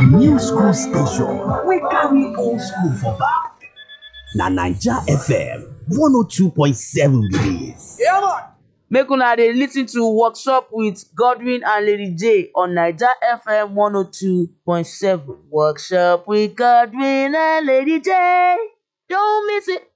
New school station. We carry old school for back. Na Naija FM 102.7 be this. Make una dey listen to Workshop with Godwin and Lady J on Naija FM 102.7. Workshop with Godwin and Lady J. Don't miss it.